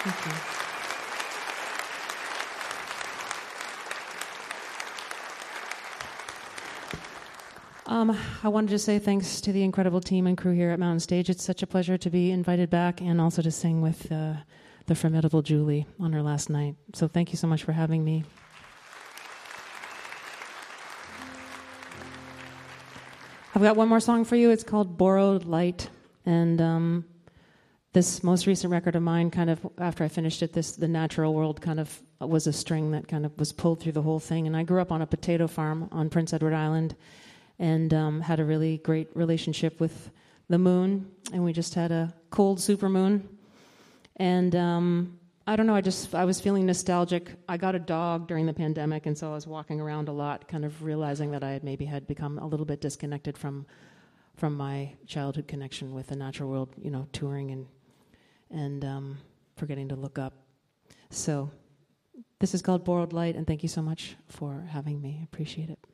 Thank you. I wanted to say thanks to the incredible team and crew here at Mountain Stage. It's such a pleasure to be invited back and also to sing with the formidable Julie on her last night. So thank you so much for having me. I've got one more song for you. It's called Borrowed Light. And this most recent record of mine, kind of after I finished it, the Natural World kind of was a string that kind of was pulled through the whole thing. And I grew up on a potato farm on Prince Edward Island and had a really great relationship with the moon. And we just had a cold supermoon. And I don't know, I was feeling nostalgic. I got a dog during the pandemic, and so I was walking around a lot, kind of realizing that I had become a little bit disconnected from my childhood connection with the natural world, touring and forgetting to look up. So this is called Borrowed Light, and thank you so much for having me. I appreciate it.